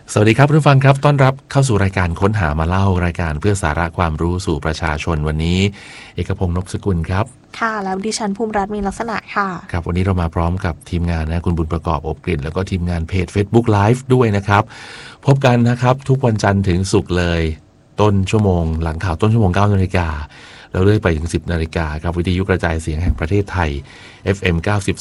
สวัสดีครับผู้ฟังครับต้อนรับเข้าสู่รายการค้นหามาเล่ารายการเพื่อสาระความรู้สู่ประชาชนวันนี้เอกพงษ์นพสกุลครับค่ะแล้วดิฉันภูมิรัตน์มีลักษณะค่ะครับวันนี้เรามาพร้อมกับทีมงานนะคุณบุญประกอบอบกลิ่นแล้วก็ทีมงานเพจ Facebook Live ด้วยนะครับพบกันนะครับทุกวันจันทร์ถึงศุกร์เลยต้นชั่วโมงหลังข่าวต้นชั่วโมง 9 นาฬิกาแล้วเรื่อยไปถึง 10 นาฬิกาครับวิทยุกระจายเสียงแห่งประเทศไทย FM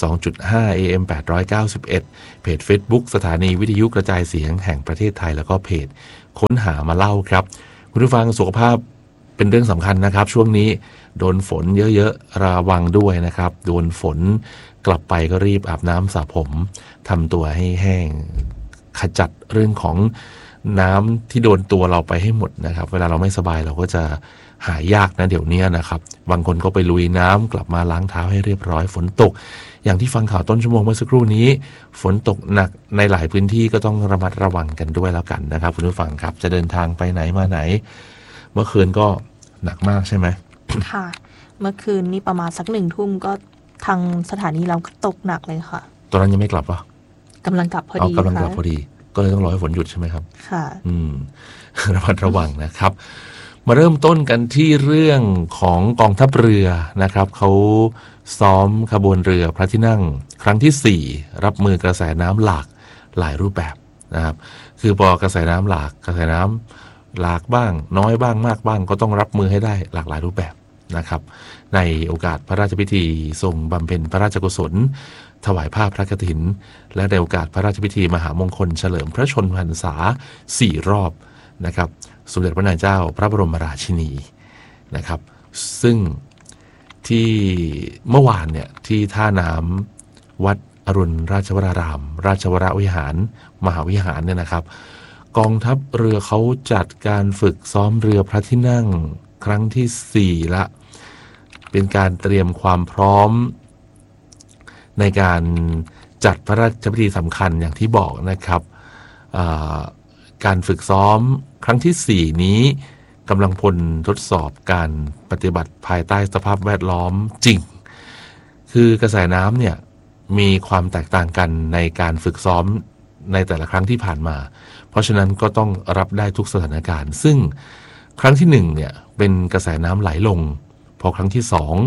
92.5 AM 891เพจ Facebook สถานีวิทยุกระจายเสียงแห่งประเทศไทยแล้วก็เพจค้นหามาเล่าครับคุณผู้ฟังสุขภาพเป็นเรื่องสำคัญนะครับช่วงนี้โดนฝนเยอะๆระวังด้วยนะครับโดนฝนกลับไปก็รีบอาบน้ำสระผมทำตัวให้แห้งขจัดเรื่องของน้ำที่โดนตัวเราไปให้หมดนะครับเวลาเราไม่สบายเราก็จะหายยากนะเดี๋ยวนี้นะครับบางคนก็ไปลุยน้ำกลับมาล้างเท้าให้เรียบร้อยฝนตกอย่างที่ฟังข่าวต้นชั่วโมงเมื่อสักครู่นี้ฝนตกหนักในหลายพื้นที่ก็ต้องระมัดระวังกันด้วยแล้วกันนะครับคุณผู้ฟังครับจะเดินทางไปไหนมาไหนเมื่อคืนก็หนักมากใช่ไหมค่ะเมื่อคืนนี้ประมาณสัก1 ทุ่มก็ทางสถานีเราก็ตกหนักเลยค่ะตอนนั้นยังไม่กลับปะกำลังกลับพอดีกำลังกลับพอดีก็เลยต้องรอให้ฝนหยุดใช่ไหมครับค่ะระมัดระวังนะครับมาเริ่มต้นกันที่เรื่องของกองทัพเรือนะครับเขาซ้อมขบวนเรือพระที่นั่งครั้งที่4รับมือกระแสน้ำหลากหลายรูปแบบนะครับคือพอกระแสน้ำหลากกระแสน้ำหลากบ้างน้อยบ้างมากบ้างก็ต้องรับมือให้ได้หลากหลายรูปแบบนะครับในโอกาสพระราชพิธีทรงบำเพ็ญพระราชกุศลถวายผ้าพระกฐินและในโอกาสพระราชพิธีมหามงคลเฉลิมพระชนมพรรษา4 รอบนะครับสมเด็จพระนางเจ้าพระบรมราชินีนะครับซึ่งที่เมื่อวานเนี่ยที่ท่าน้ำวัดอรุณราชวรารามราชวรวิหารมหาวิหารเนี่ยนะครับกองทัพเรือเขาจัดการฝึกซ้อมเรือพระที่นั่งครั้งที่4ละเป็นการเตรียมความพร้อมในการจัดพระราชพิธีสำคัญอย่างที่บอกนะครับการฝึกซ้อมครั้งที่4นี้กำลังพลทดสอบการปฏิบัติภายใต้สภาพแวดล้อมจริงคือกระแสน้ำเนี่ยมีความแตกต่างกันในการฝึกซ้อมในแต่ละครั้งที่ผ่านมาเพราะฉะนั้นก็ต้องรับได้ทุกสถานการณ์ซึ่งครั้งที่1เนี่ยเป็นกระแสน้ำไหลลงพอครั้งที่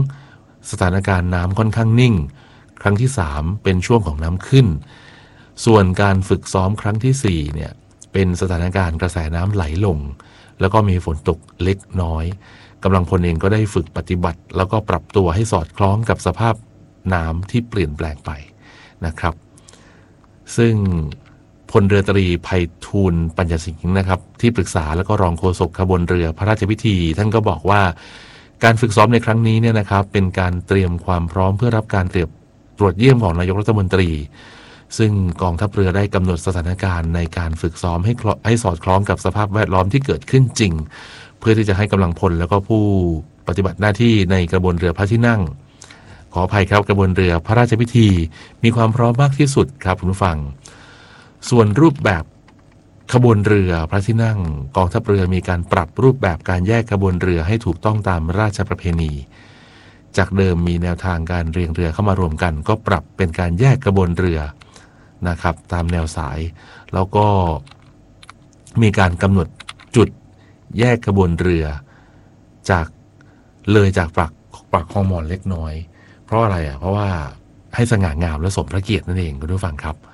2สถานการณ์น้ำค่อนข้างนิ่งครั้งที่3เป็นช่วงของน้ำขึ้นส่วนการฝึกซ้อมครั้งที่4เนี่ยเป็นสถานการณ์กระแสน้ำไหลลงแล้วก็มีฝนตกเล็กน้อยกำลังพลเองก็ได้ฝึกปฏิบัติแล้วก็ปรับตัวให้สอดคล้องกับสภาพน้ำที่เปลี่ยนแปลงไปนะครับซึ่งพลเรือตรีไพฑูรย์ปัญญสิงห์นะครับที่ปรึกษาแล้วก็รองโฆษกขบวนเรือพระราชพิธีท่านก็บอกว่าการฝึกซ้อมในครั้งนี้เนี่ยนะครับเป็นการเตรียมความพร้อมเพื่อรับการตรวจเยี่ยมของนายกรัฐมนตรีซึ่งกองทัพเรือได้กำหนดสถานการณ์ในการฝึกซ้อมให้สอดคล้องกับสภาพแวดล้อมที่เกิดขึ้นจริงเพื่อที่จะให้กำลังพลแล้วก็ผู้ปฏิบัติหน้าที่ในกระบวนเรือพระที่นั่งขออภัยครับกระบวนเรือพระราชพิธีมีความพร้อมมากที่สุดครับคุณผู้ฟังส่วนรูปแบบขบวนเรือพระที่นั่งกองทัพเรือมีการปรับรูปแบบการแยกขบวนเรือให้ถูกต้องตามราชประเพณีจากเดิมมีแนวทางการเรียงเรือเข้ามารวมกันก็ปรับเป็นการแยกขบวนเรือนะครับตามแนวสายแล้วก็มีการกำหนดจุดแยกขบวนเรือจากปากคลองมอนเล็กน้อยเพราะอะไรเพราะว่าให้สง่างามและสมพระเกียรตินั่นเองคุณผู้ฟังครับ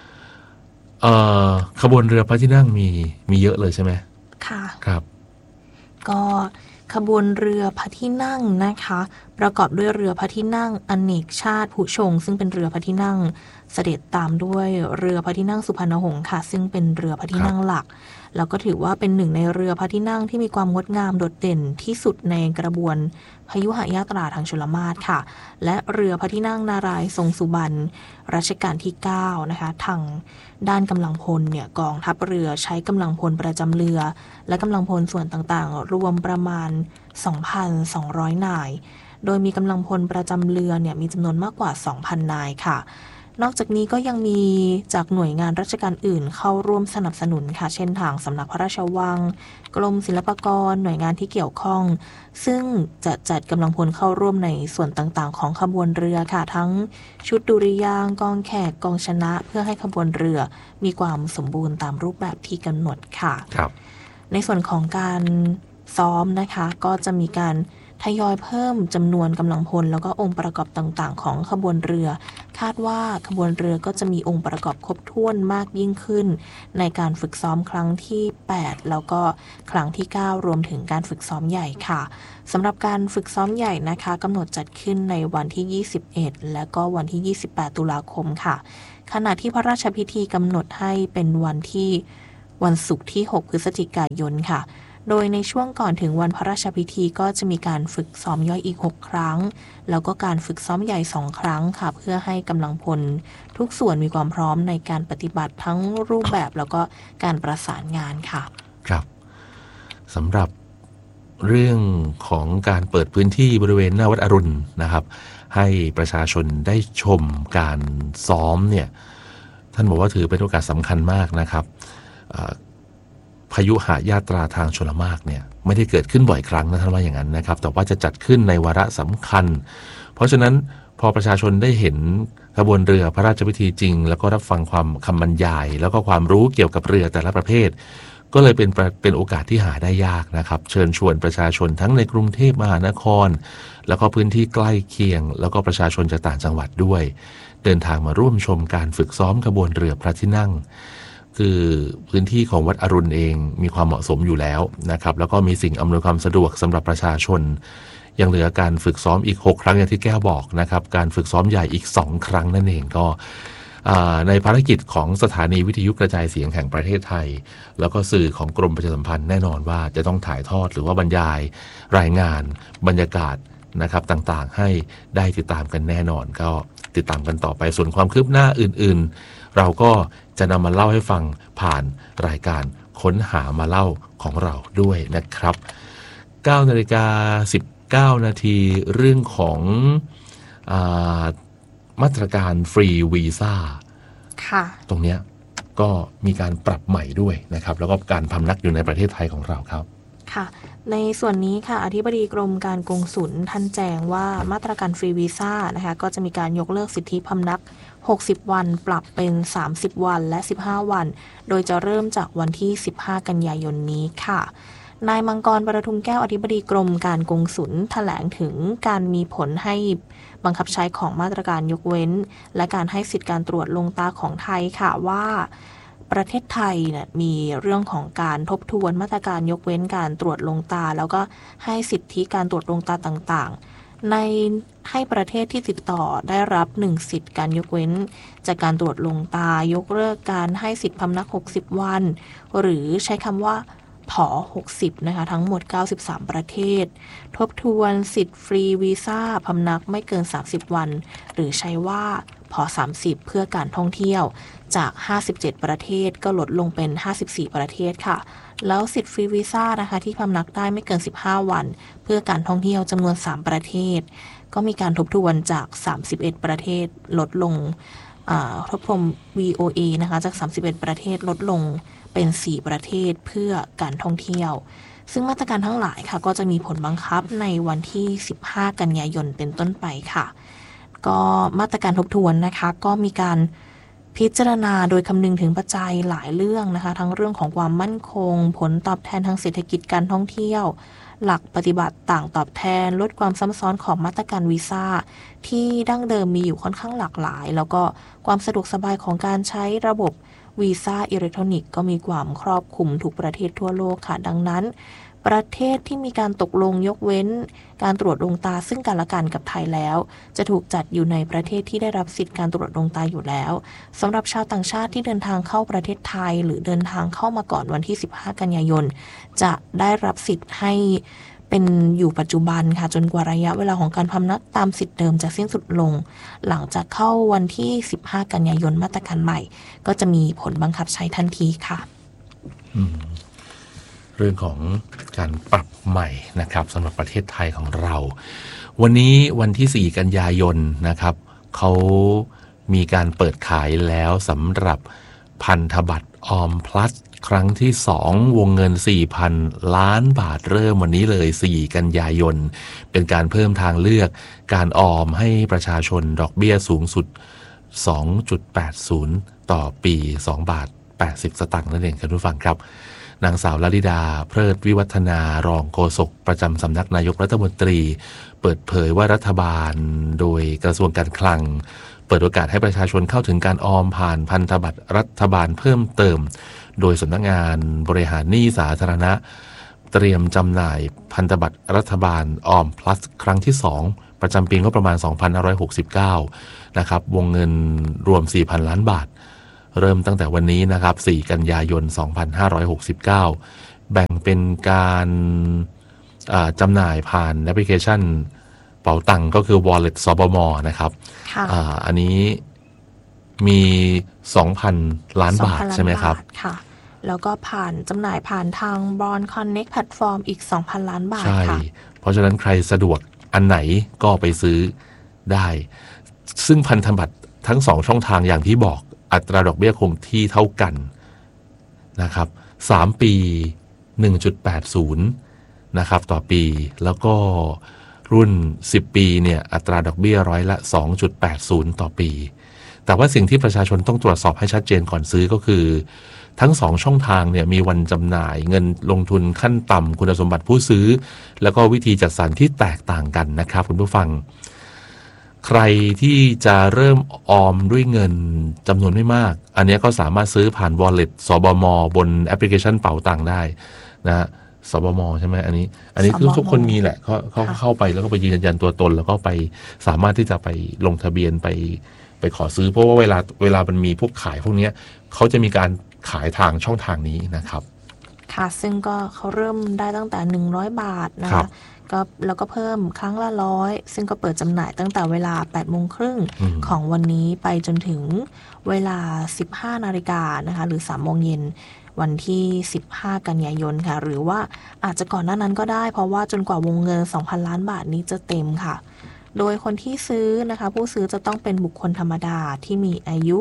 ขบวนเรือพระที่นั่งมีเยอะเลยใช่ไหมค่ะครับก็ขบวนเรือพระที่นั่งนะคะประกอบด้วยเรือพระที่นั่งอเนกชาติผู้ชงซึ่งเป็นเรือพระที่นั่งเสด็จตามด้วยเรือพระที่นั่งสุพรรณหงส์ค่ะซึ่งเป็นเรือพระที่นั่งหลักแล้วก็ถือว่าเป็นหนึ่งในเรือพระที่นั่งที่มีความงดงามโดดเด่นที่สุดในกระบวนพยุหยาตราทางชลมาศค่ะและเรือพระที่นั่งนารายณ์ทรงสุบรรณรัชกาลที่9นะคะทางด้านกำลังพลเนี่ยกองทัพเรือใช้กำลังพลประจำเรือและกำลังพลส่วนต่างๆรวมประมาณ 2,200 นายโดยมีกำลังพลประจำเรือเนี่ยมีจำนวนมากกว่า 2,000 นายค่ะนอกจากนี้ก็ยังมีจากหน่วยงานราชการอื่นเข้าร่วมสนับสนุนค่ะเช่นทางสำนักพระราชวังกรมศิลปากรหน่วยงานที่เกี่ยวข้องซึ่งจะจัดกำลังพลเข้าร่วมในส่วนต่างๆของขบวนเรือค่ะทั้งชุดดุริยางค์กองแขกกองชนะเพื่อให้ขบวนเรือมีความสมบูรณ์ตามรูปแบบที่กำหนดค่ะในส่วนของการซ้อมนะคะก็จะมีการทยอยเพิ่มจำนวนกำลังพลแล้วก็องค์ประกอบต่างๆของขบวนเรือคาดว่าขบวนเรือก็จะมีองค์ประกอบครบถ้วนมากยิ่งขึ้นในการฝึกซ้อมครั้งที่8แล้วก็ครั้งที่9รวมถึงการฝึกซ้อมใหญ่ค่ะสำหรับการฝึกซ้อมใหญ่นะคะกำหนดจัดขึ้นในวันที่21และก็วันที่28ตุลาคมค่ะขณะที่พระราชพิธีกำหนดให้เป็นวันศุกร์ที่6พฤศจิกายนค่ะโดยในช่วงก่อนถึงวันพระราชพิธีก็จะมีการฝึกซ้อมย่อยอีก6ครั้งแล้วก็การฝึกซ้อมใหญ่2ครั้งค่ะเพื่อให้กำลังพลทุกส่วนมีความพร้อมในการปฏิบัติทั้งรูปแบบแล้วก็การประสานงานค่ะครับสำหรับเรื่องของการเปิดพื้นที่บริเวณหน้าวัดอรุณนะครับให้ประชาชนได้ชมการซ้อมเนี่ยท่านบอกว่าถือเป็นโอกาสสำคัญมากนะครับพยุหยาตราทางชลมารเนี่ยไม่ได้เกิดขึ้นบ่อยครั้งนะท่านว่าอย่างนั้นนะครับแต่ว่าจะจัดขึ้นในวาระสำคัญเพราะฉะนั้นพอประชาชนได้เห็นขบวนเรือพระราชพิธีจริงแล้วก็รับฟังความคำบรรยายแล้วก็ความรู้เกี่ยวกับเรือแต่ละประเภทก็เลยเป็นโอกาสที่หาได้ยากนะครับเชิญชวนประชาชนทั้งในกรุงเทพมหานครแล้วก็พื้นที่ใกล้เคียงแล้วก็ประชาชนจากต่างจังหวัดด้วยเดินทางมาร่วมชมการฝึกซ้อมขบวนเรือพระที่นั่งคือพื้นที่ของวัดอรุณเองมีความเหมาะสมอยู่แล้วนะครับแล้วก็มีสิ่งอำนวยความสะดวกสำหรับประชาชนยังเหลือการฝึกซ้อมอีก6ครั้งอย่างที่แก้วบอกนะครับการฝึกซ้อมใหญ่อีก2ครั้งนั่นเองก็ในภารกิจของสถานีวิทยุกระจายเสียงแห่งประเทศไทยแล้วก็สื่อของกรมประชาสัมพันธ์แน่นอนว่าจะต้องถ่ายทอดหรือว่าบรรยายรายงานบรรยากาศนะครับต่างๆให้ได้ติดตามกันแน่นอนก็ติดตามกันต่อไปส่วนความคืบหน้าอื่นๆเราก็จะนำมาเล่าให้ฟังผ่านรายการค้นหามาเล่าของเราด้วยนะครับ 9:19 นาทีเรื่องของมาตรการฟรีวีซ่าตรงนี้ก็มีการปรับใหม่ด้วยนะครับแล้วก็การพำนักอยู่ในประเทศไทยของเราครับค่ะในส่วนนี้ค่ะอธิบดีกรมการกงสุลท่านแจ้งว่ามาตรการฟรีวีซ่านะคะก็จะมีการยกเลิกสิทธิพำนัก60วันปรับเป็น30วันและ15วันโดยจะเริ่มจากวันที่15กันยายนนี้ค่ะนายมังกร ประทุมแก้วอธิบดีกรมการกงสุลแถลงถึงการมีผลให้บังคับใช้ของมาตรการยกเว้นและการให้สิทธิการตรวจลงตาของไทยค่ะว่าประเทศไทยเนี่ยมีเรื่องของการทบทวนมาตรการยกเว้นการตรวจลงตาแล้วก็ให้สิทธิการตรวจลงตาต่างๆในให้ประเทศที่ติดต่อได้รับ1สิทธิการยกเว้นจากการตรวจลงตายกเลิกการให้สิทธิพำนัก60วันหรือใช้คำว่าผอ60นะคะทั้งหมด93ประเทศทบทวนสิทธิ์ฟรีวีซ่าพำนักไม่เกิน30วันหรือใช้ว่าผอ30เพื่อการท่องเที่ยวจาก57ประเทศก็ลดลงเป็น54ประเทศค่ะแล้วสิทธิ์ฟรีวีซ่านะคะที่พำนักได้ไม่เกิน15วันเพื่อการท่องเที่ยวจำนวน3ประเทศก็มีการทบทวนจาก31ประเทศลดลงทบทวน VOA นะคะจาก31ประเทศลดลงเป็น4ประเทศเพื่อการท่องเที่ยวซึ่งมาตรการทั้งหลายค่ะก็จะมีผลบังคับในวันที่15กันยายนเป็นต้นไปค่ะก็มาตรการทบทวนนะคะก็มีการพิจารณาโดยคำนึงถึงปัจจัยหลายเรื่องนะคะทั้งเรื่องของความมั่นคงผลตอบแทนทางเศรษฐกิจการท่องเที่ยวหลักปฏิบัติต่างตอบแทนลดความซ้ำซ้อนของมาตรการวีซ่าที่ดั้งเดิมมีอยู่ค่อนข้างหลากหลายแล้วก็ความสะดวกสบายของการใช้ระบบวีซ่าอิเล็กทรอนิกส์ก็มีความครอบคลุมทุกประเทศทั่วโลกค่ะดังนั้นประเทศที่มีการตกลงยกเว้นการตรวจดวงตาซึ่งกันและกันกับไทยแล้วจะถูกจัดอยู่ในประเทศที่ได้รับสิทธิการตรวจดวงตาอยู่แล้วสำหรับชาวต่างชาติที่เดินทางเข้าประเทศไทยหรือเดินทางเข้ามาก่อนวันที่15กันยายนจะได้รับสิทธิ์ให้เป็นอยู่ปัจจุบันค่ะจนกว่าระยะเวลาของการพำนักตามสิทธิเดิมจะสิ้นสุดลงหลังจากเข้าวันที่15กันยายนมาตรการใหม่ก็จะมีผลบังคับใช้ทันทีค่ะเรื่องของการปรับใหม่นะครับสำหรับประเทศไทยของเราวันนี้วันที่4กันยายนนะครับเขามีการเปิดขายแล้วสำหรับพันธบัตรออมพลัสครั้งที่2วงเงิน 4,000 ล้านบาทเริ่มวันนี้เลย4กันยายนเป็นการเพิ่มทางเลือกการออมให้ประชาชนดอกเบี้ยสูงสุด 2.80 ต่อปี2 บาท 80 สตางค์นั่นเองครับทุกฟังครับนางสาวลลิดาเพลิดวิวัฒนารองโฆษกประจำสำนักนายกรัฐมนตรีเปิดเผยว่ารัฐบาลโดยกระทรวงการคลังเปิดโอกาสให้ประชาชนเข้าถึงการออมผ่านพันธบัตรรัฐบาลเพิ่มเติมโดยสำนักงานบริหารหนี้สาธารณะเตรียมจำหน่ายพันธบัตรรัฐบาลออมพลัสครั้งที่2ประจำปีงบประมาณ 2569 นะครับวงเงินรวม 4,000 ล้านบาทเริ่มตั้งแต่วันนี้นะครับ4กันยายน 2569 แบ่งเป็นการจำหน่ายผ่านแอปพลิเคชันเป๋าตังก็คือ Wallet สบมนะครับอันนี้มี 2,000 ล้านบาทใช่ไหมครับค่ะแล้วก็ผ่านจำหน่ายผ่านทาง Bond Connect แพลตฟอร์มอีก 2,000 ล้านบาทค่ะใช่เพราะฉะนั้นใครสะดวกอันไหนก็ไปซื้อได้ซึ่งพันธบัตรทั้ง2ช่องทางอย่างที่บอกอัตราดอกเบี้ยคงที่เท่ากันนะครับ3 ปี 1.80 นะครับต่อปีแล้วก็รุ่น10 ปีเนี่ยอัตราดอกเบี้ยร้อยละ 2.80 ต่อปีแต่ว่าสิ่งที่ประชาชนต้องตรวจสอบให้ชัดเจนก่อนซื้อก็คือทั้ง2ช่องทางเนี่ยมีวันจำหน่ายเงินลงทุนขั้นต่ำคุณสมบัติผู้ซื้อแล้วก็วิธีจัดสรรที่แตกต่างกันนะครับคุณผู้ฟังใครที่จะเริ่มออมด้วยเงินจำนวนไม่มากอันนี้ก็สามารถซื้อผ่าน Wallet สบมบนแอปพลิเคชันเป๋าตังได้นะสบมใช่ไหมอันนี้คือทุกคนมีแหละเขาเข้าไปแล้วก็ไปยืนยันตัวตนแล้วก็ไปสามารถที่จะไปลงทะเบียนไปขอซื้อเพราะว่าเวลามันมีพวกขายพวกนี้เขาจะมีการขายทางช่องทางนี้นะครับค่ะซึ่งก็เขาเริ่มได้ตั้งแต่100 บาทนะคะก็แล้วก็เพิ่มครั้งละ100ซึ่งก็เปิดจำหน่ายตั้งแต่เวลา 8:30 น.ของวันนี้ไปจนถึงเวลา 15 นาฬิกานะคะหรือ 3 โมงเย็นวันที่15 กันยายนค่ะหรือว่าอาจจะก่อนหน้านั้นก็ได้เพราะว่าจนกว่าวงเงิน 2,000 ล้านบาทนี้จะเต็มค่ะโดยคนที่ซื้อนะคะผู้ซื้อจะต้องเป็นบุคคลธรรมดาที่มีอายุ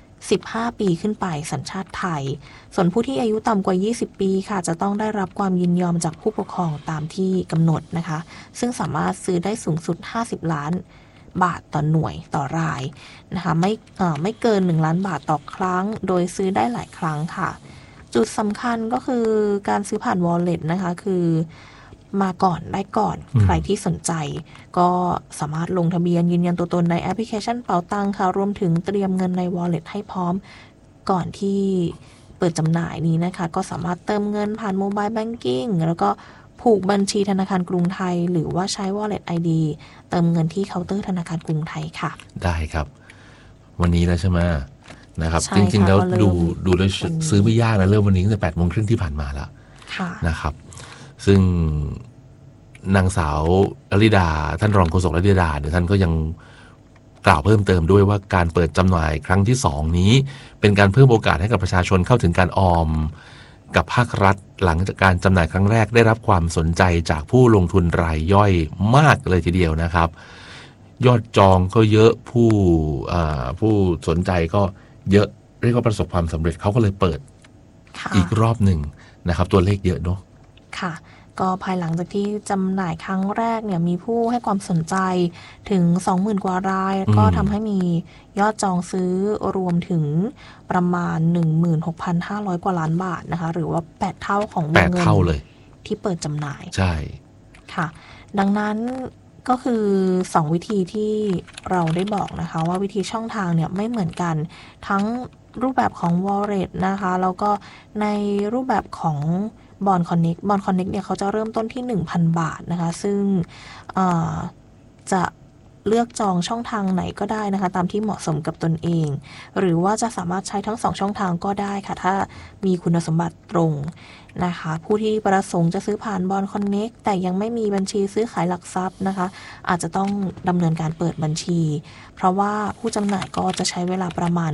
15 ปีขึ้นไปสัญชาติไทยส่วนผู้ที่อายุต่ำกว่า20 ปีค่ะจะต้องได้รับความยินยอมจากผู้ปกครองตามที่กำหนดนะคะซึ่งสามารถซื้อได้สูงสุด50 ล้านบาทต่อหน่วยต่อรายนะคะไม่เกิน1 ล้านบาทต่อครั้งโดยซื้อได้หลายครั้งค่ะจุดสำคัญก็คือการซื้อผ่าน Wallet นะคะคือมาก่อนได้ก่อนใครที่สนใจก็สามารถลงทะเบียนยืนยันตัวตนในแอปพลิเคชันเป๋าตังค่ะรวมถึงเตรียมเงินใน Wallet ให้พร้อมก่อนที่เปิดจำหน่ายนี้นะคะก็สามารถเติมเงินผ่านโมบายแบงกิ้งแล้วก็ผูกบัญชีธนาคารกรุงไทยหรือว่าใช้ Wallet ID เติมเงินที่เคาน์เตอร์ธนาคารกรุงไทยค่ะได้ครับวันนี้แล้วใช่ไหมนะครับจริงๆแล้วดูแล้วซื้อไม่ยากนะเริ่มวันนี้ตั้งแต่ 8:30 น.ที่ผ่านมาแล้วนะครับซึ่งนางสาวลลิดาท่านรองโฆษกลลิดาเนี่ยท่านก็ยังกล่าวเพิ่มเติมด้วยว่าการเปิดจำหน่ายครั้งที่2นี้เป็นการเพิ่มโอกาสให้กับประชาชนเข้าถึงการออมกับภาครัฐหลังจากการจำหน่ายครั้งแรกได้รับความสนใจจากผู้ลงทุนรายย่อยมากเลยทีเดียวนะครับยอดจองก็เยอะผู้สนใจก็เยอะเรียกว่าประสบความสำเร็จเขาก็เลยเปิดอีกรอบหนึ่งนะครับตัวเลขเยอะเนาะค่ะก็ภายหลังจากที่จำหน่ายครั้งแรกเนี่ยมีผู้ให้ความสนใจถึง 20,000 กว่ารายก็ทำให้มียอดจองซื้อรวมถึงประมาณ 16,500 กว่าล้านบาทนะคะหรือว่า8 เท่าของวงเงินที่เปิดจำหน่ายใช่ค่ะดังนั้นก็คือ2วิธีที่เราได้บอกนะคะว่าวิธีช่องทางเนี่ยไม่เหมือนกันทั้งรูปแบบของ Wallet นะคะแล้วก็ในรูปแบบของBond Connectเนี่ยเขาจะเริ่มต้นที่ 1,000 บาทนะคะซึ่งจะเลือกจองช่องทางไหนก็ได้นะคะตามที่เหมาะสมกับตนเองหรือว่าจะสามารถใช้ทั้ง2ช่องทางก็ได้ค่ะถ้ามีคุณสมบัติตรงนะคะผู้ที่ประสงค์จะซื้อผ่าน Bond Connect แต่ยังไม่มีบัญชีซื้อขายหลักทรัพย์นะคะอาจจะต้องดำเนินการเปิดบัญชีเพราะว่าผู้จำหน่ายก็จะใช้เวลาประมาณ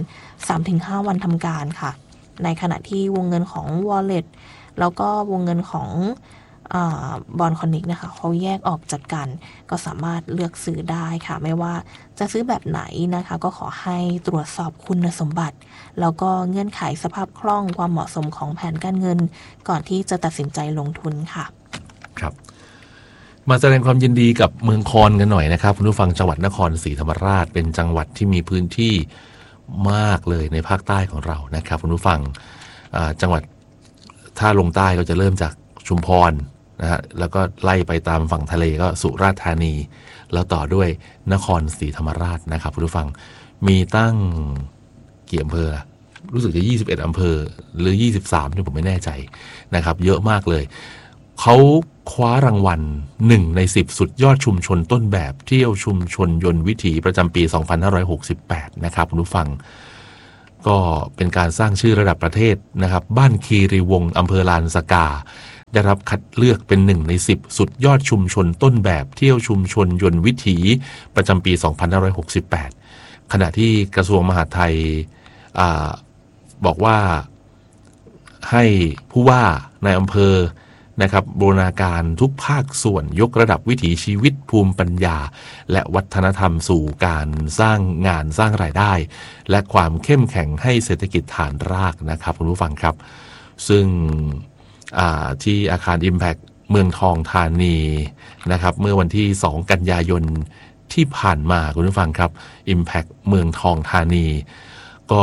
3-5 วันทำการค่ะในขณะที่วงเงินของ Wallet แล้วก็วงเงินของบอนคอนเน็กนะคะเขาแยกออกจัดการก็สามารถเลือกซื้อได้ค่ะไม่ว่าจะซื้อแบบไหนนะคะก็ขอให้ตรวจสอบคุณสมบัติแล้วก็เงื่อนไขสภาพคล่องความเหมาะสมของแผนการเงินก่อนที่จะตัดสินใจลงทุนค่ะครับมาแสดงความยินดีกับเมืองคอนกันหน่อยนะครับคุณผู้ฟังจังหวัดนครศรีธรรมราชเป็นจังหวัดที่มีพื้นที่มากเลยในภาคใต้ของเรานะครับคุณผู้ฟังจังหวัดถ้าลงใต้ก็จะเริ่มจากชุมพรนะฮะแล้วก็ไล่ไปตามฝั่งทะเลก็สุราษฎร์ธานีแล้วต่อด้วยนครศรีธรรมราชนะครับคุณผู้ฟังมีตั้งกี่อำเภอรู้สึกจะ21อำเภอหรือ23เนี่ยผมไม่แน่ใจนะครับเยอะมากเลยเขาคว้ารางวัล1 ใน 10สุดยอดชุมชนต้นแบบเที่ยวชุมชนยนต์วิถีประจำปี2568นะครับคุณผู้ฟังก็เป็นการสร้างชื่อระดับประเทศนะครับบ้านคีรีวงศ์อำเภอลานสกาได้รับคัดเลือกเป็น1 ใน 10สุดยอดชุมชนต้นแบบเที่ยวชุมชนยนต์วิถีประจำปี2568ขณะที่กระทรวงมหาดไทยบอกว่าให้ผู้ว่าในอำเภอนะครับบูรณาการทุกภาคส่วนยกระดับวิถีชีวิตภูมิปัญญาและวัฒนธรรมสู่การสร้างงานสร้างรายได้และความเข้มแข็งให้เศรษฐกิจฐานรากนะครับคุณผู้ฟังครับซึ่งที่อาคาร Impact เมืองทองธานีนะครับเมื่อวันที่2 กันยายนที่ผ่านมาคุณผู้ฟังครับ Impact เมืองทองธานีก็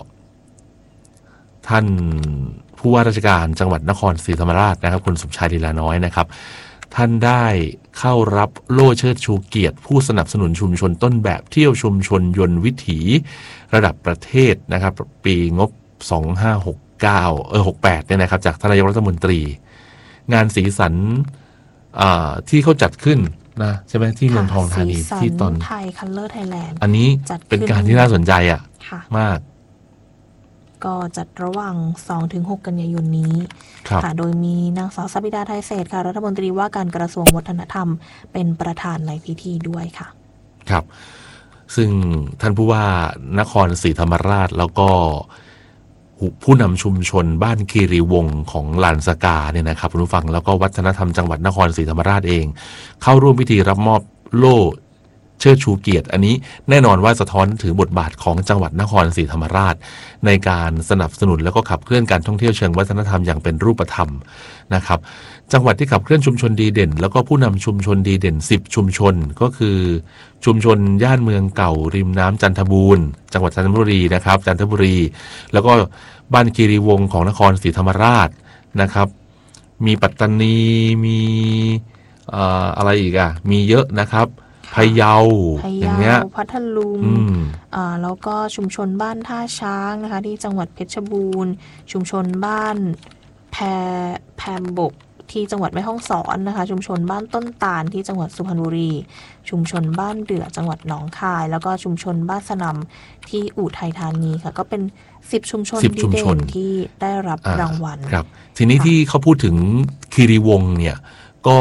ท่านผู้ว่าราชการจังหวัดนครศรีธรรมราชนะครับคุณสมชายลีลาน้อยนะครับท่านได้เข้ารับโล่เชิดชูเกียรติผู้สนับสนุนชุมชนต้นแบบเที่ยวชุมชนยนต์วิถีระดับประเทศนะครับปีงบ68เนี่ยนะครับจากท่านนายกรัฐมนตรีงานสีสันที่เขาจัดขึ้นนะใช่ไหมที่เมืองทองธานีที่ตอนไทยคัลเลอร์ไทยแลนด์อันนี้เป็นการที่น่าสนใจมากก็จัดระหว่าง 2-6 กันยายนนี้ค่ะโดยมีนางสาวสัปปิดาไทยเศรษฐ์ค่ะรัฐมนตรีว่าการกระทรวงวัฒนธรรมเป็นประธานในพิธีด้วยค่ะครับซึ่งท่านผู้ว่านครศรีธรรมราชแล้วก็ผู้นำชุมชนบ้านคีรีวงศ์ของลานสกาเนี่ยนะครับคุณผู้ฟังแล้วก็วัฒนธรรมจังหวัดนครศรีธรรมราชเองเข้าร่วมพิธีรับมอบโล่เชิดชูเกียรติอันนี้แน่นอนว่าสะท้อนถึงบทบาทของจังหวัดนครศรีธรรมราชในการสนับสนุนแล้วก็ขับเคลื่อนการท่องเที่ยวเชิงวัฒนธรรมอย่างเป็นรูปธรรมนะครับจังหวัดที่ขับเคลื่อนชุมชนดีเด่นแล้วก็ผู้นำชุมชนดีเด่น10ชุมชนก็คือชุมชนย่านเมืองเก่าริมน้ำจันทบูรณ์จังหวัดจันทบุรีนะครับจันทบุรีแล้วก็บ้านคีรีวงศ์ของนครศรีธรรมราชนะครับมีปัตตานีมีอะไรอีกมีเยอะนะครับพะเยาอย่างเงี้ยพัทลุงแล้วก็ชุมชนบ้านท่าช้างนะคะที่จังหวัดเพชรบูรณ์ชุมชนบ้านแพมบกที่จังหวัดแม่ฮ่องสอนนะคะชุมชนบ้านต้นตาลที่จังหวัดสุพรรณบุรีชุมชนบ้านเดือจังหวัดหนองคายแล้วก็ชุมชนบ้านสนมที่อุทัยธานีค่ะก็เป็น10ชุมชนดีเด่นที่ได้รับรางวัลครับทีนี้ที่เขาพูดถึงคีรีวงศ์เนี่ยก็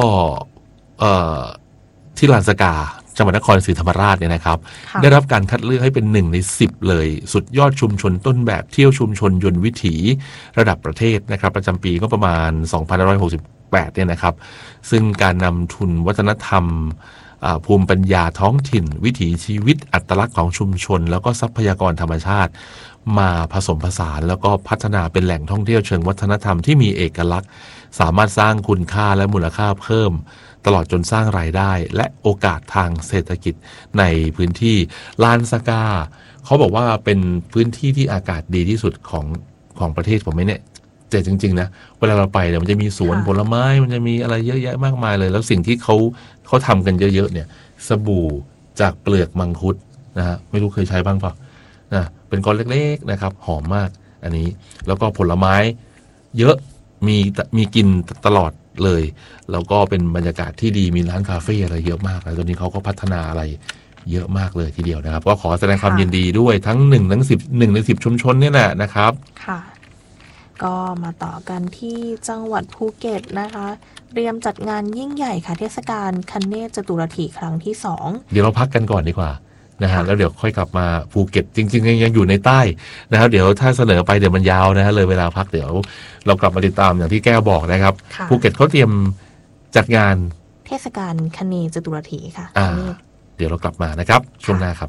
ที่ลานสกาจังหวัดนครศรีธรรมราชเนี่ยนะครับได้รับการคัดเลือกให้เป็น1 ใน 10เลยสุดยอดชุมชนต้นแบบเที่ยวชุมชนยนต์วิถีระดับประเทศนะครับประจำปีก็ประมาณ2568เนี่ยนะครับซึ่งการนำทุนวัฒนธรรมภูมิปัญญาท้องถิ่นวิถีชีวิตอัตลักษณ์ของชุมชนแล้วก็ทรัพยากรธรรมชาติมาผสมผสานแล้วก็พัฒนาเป็นแหล่งท่องเที่ยวเชิงวัฒนธรรมที่มีเอกลักษณ์สามารถสร้างคุณค่าและมูลค่าเพิ่มตลอดจนสร้างรายได้และโอกาสทางเศรษฐกิจในพื้นที่ลานสกาเขาบอกว่าเป็นพื้นที่ที่อากาศดีที่สุดของประเทศผมเนี่ยแต่จริงๆนะเวลาเราไปเนี่ยมันจะมีสวนผลไม้มันจะมีอะไรเยอะแยะมากมายเลยแล้วสิ่งที่เขาทำกันเยอะๆเนี่ยสบู่จากเปลือกมังคุดนะฮะไม่รู้เคยใช้บ้างเปล่านะเป็นก้อนเล็กๆนะครับหอมมากอันนี้แล้วก็ผลไม้เยอะมีกินตลอดเลยแล้วก็เป็นบรรยากาศที่ดีมีร้านคาเฟ่อะไรเยอะมากแล้วตอนนี้เขาก็พัฒนาอะไรเยอะมากเลยทีเดียวนะครับก็ขอแสดงความยินดีด้วยทั้ง1 ทั้ง 10 1 ใน 10ชุมชนเนี่ยแหละนะครับค่ะก็มาต่อกันที่จังหวัดภูเก็ตนะคะเตรียมจัดงานยิ่งใหญ่ค่ะเทศกาลคันเนศจตุรถีครั้งที่2เดี๋ยวเราพักกันก่อนดีกว่านะฮะแล้วเดี๋ยวค่อยกลับมาภูเก็ตจริงๆยังอยู่ในใต้นะครับเดี๋ยวถ้าเสนอไปเดี๋ยวมันยาวนะฮะเลยเวลาพักเดี๋ยวเรากลับมาติดตามอย่างที่แก้วบอกนะครับภูเก็ตเขาเตรียมจัดงานเทศกาลคเนจตุรถีค่ะเดี๋ยวเรากลับมานะครับช่วงหน้าครับ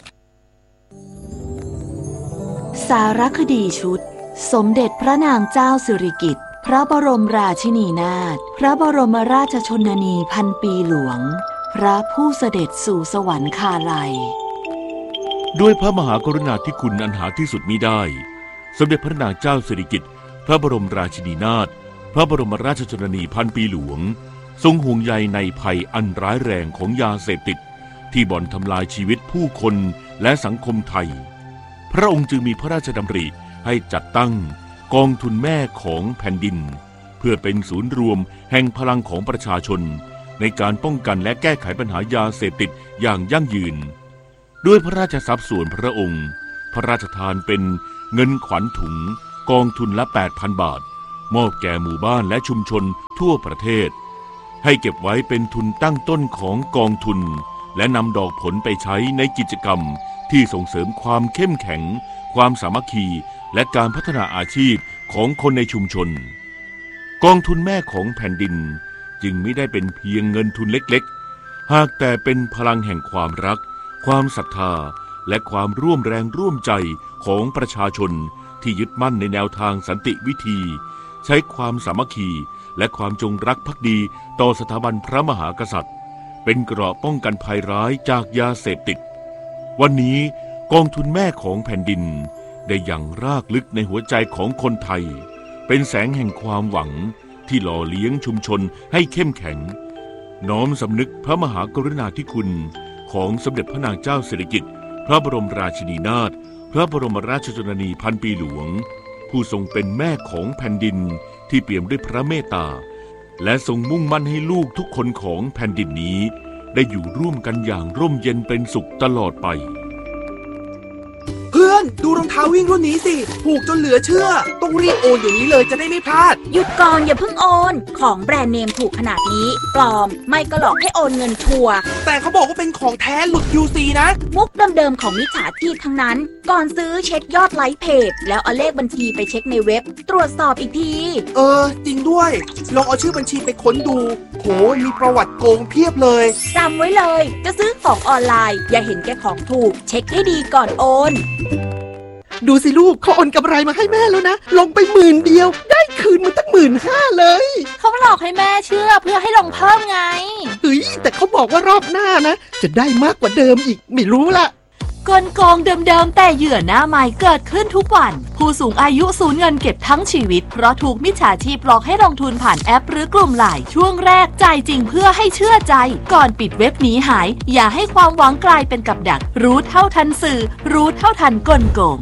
สารคดีชุดสมเด็จพระนางเจ้าสิริกิติ์พระบรมราชินีนาถพระบรมราชชนนีพันปีหลวงพระผู้เสด็จสู่สวรรคาลัยด้วยพระมหากรุณาธิคุณอันหาที่สุดมิได้สมเด็จพระนางเจ้าสิริกิติ์พระบรมราชินีนาถพระบรมราชชนนีพันปีหลวงทรงห่วงใยในภัยอันร้ายแรงของยาเสพติดที่บ่อนทำลายชีวิตผู้คนและสังคมไทยพระองค์จึงมีพระราชดำริให้จัดตั้งกองทุนแม่ของแผ่นดินเพื่อเป็นศูนย์รวมแห่งพลังของประชาชนในการป้องกันและแก้ไขปัญหายาเสพติดอย่างยั่งยืนด้วยพระราชทรัพย์ส่วนพระองค์พระราชทานเป็นเงินขวัญถุงกองทุนละ 8,000 บาทมอบแก่หมู่บ้านและชุมชนทั่วประเทศให้เก็บไว้เป็นทุนตั้งต้นของกองทุนและนำดอกผลไปใช้ในกิจกรรมที่ส่งเสริมความเข้มแข็งความสามัคคีและการพัฒนาอาชีพของคนในชุมชนกองทุนแม่ของแผ่นดินจึงไม่ได้เป็นเพียงเงินทุนเล็กๆหากแต่เป็นพลังแห่งความรักความศรัทธาและความร่วมแรงร่วมใจของประชาชนที่ยึดมั่นในแนวทางสันติวิธีใช้ความสามัคคีและความจงรักภักดีต่อสถาบันพระมหากษัตริย์เป็นเกราะป้องกันภัยร้ายจากยาเสพติดวันนี้กองทุนแม่ของแผ่นดินได้ยังรากลึกในหัวใจของคนไทยเป็นแสงแห่งความหวังที่หล่อเลี้ยงชุมชนให้เข้มแข็งน้อมสำนึกพระมหากรุณาธิคุณของสมเด็จพระนางเจ้าสิริกิติ์พระบรมราชินีนาถพระบรมราชชนนีพันปีหลวงผู้ทรงเป็นแม่ของแผ่นดินที่เปี่ยมด้วยพระเมตตาและทรงมุ่งมั่นให้ลูกทุกคนของแผ่นดินนี้ได้อยู่ร่วมกันอย่างร่มเย็นเป็นสุขตลอดไปเพื่อนดูรองเท้าวิ่งรุ่นนี้สิถูกจนเหลือเชื่อต้องรีบโอนอย่างนี้เลยจะได้ไม่พลาดหยุดก่อนอย่าเพิ่งโอนของแบรนด์เนมถูกขนาดนี้ปลอมไม่ก็หลอกให้โอนเงินชัวร์แต่เขาบอกว่าเป็นของแท้หลุด UC นะมุกเดิมๆของมิจฉาชีพทั้งนั้นก่อนซื้อเช็คยอดไลค์เพจแล้วเอาเลขบัญชีไปเช็คในเว็บตรวจสอบอีกทีจริงด้วยลองเอาชื่อบัญชีไปค้นดูโหมีประวัติโกงเพียบเลยจำไว้เลยจะซื้อของออนไลน์อย่าเห็นแก่ของถูกเช็คให้ดีก่อนโอนดูสิลูกเขาโอนกำไรมาให้แม่แล้วนะลงไป10,000เดียวได้คืนมาตั้ง15,000เลยเขาหลอกให้แม่เชื่อเพื่อให้ลงเพิ่มไงแต่เขาบอกว่ารอบหน้านะจะได้มากกว่าเดิมอีกไม่รู้ละกลโกงเดิมๆแต่เหยื่อหน้าใหม่เกิดขึ้นทุกวันผู้สูงอายุสูญเงินเก็บทั้งชีวิตเพราะถูกมิจฉาชีพหลอกให้ลงทุนผ่านแอปหรือกลุ่มไลน์ช่วงแรกจ่ายจริงเพื่อให้เชื่อใจก่อนปิดเว็บหนีหายอย่าให้ความหวังกลายเป็นกับดักรู้เท่าทันสื่อรู้เท่าทันกลโกง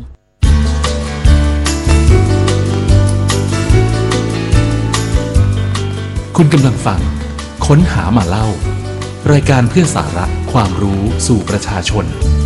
คุณกำลังฟังค้นหามาเล่ารายการเพื่อสาระความรู้สู่ประชาชน